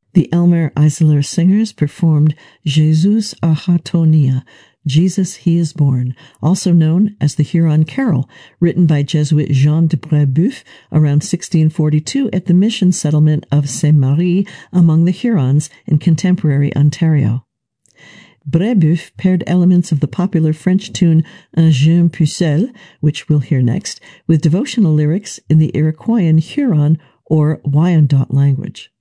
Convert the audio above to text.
The Elmer Eisler Singers performed Jesus Ahatonia, Jesus He is Born, also known as the Huron Carol, written by Jesuit Jean de Brébeuf around 1642 at the mission settlement of Saint-Marie among the Hurons in contemporary Ontario. Brébeuf paired elements of the popular French tune Un jeune pucelle, which we'll hear next, with devotional lyrics in the Iroquoian Huron or Wyandot language.